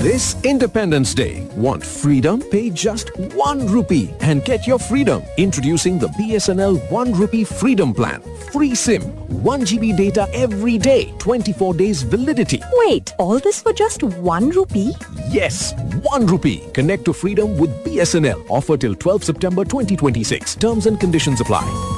This Independence Day, want freedom? Pay just 1 rupee and get your freedom. Introducing the BSNL 1 rupee freedom plan. Free SIM, 1 GB data every day, 24 days validity. Wait, all this for just 1 rupee? Yes, 1 rupee. Connect to freedom with BSNL. Offer till 12 September 2026. Terms and conditions apply.